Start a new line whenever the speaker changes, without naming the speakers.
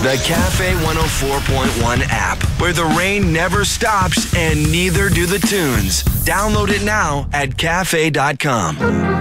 The Cafe 104.1 app, where the rain never stops and neither do the tunes. Download it now at cafe.com.